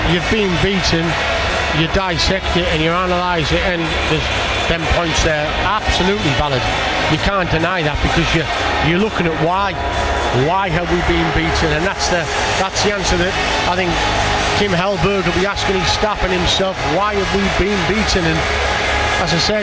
you've been beaten, you dissect it and you analyse it, and there's them points there absolutely valid. You can't deny that, because you're looking at why have we been beaten, and that's the answer that I think Kim Hellberg will be asking his staff and himself. Why have we been beaten? And as I said,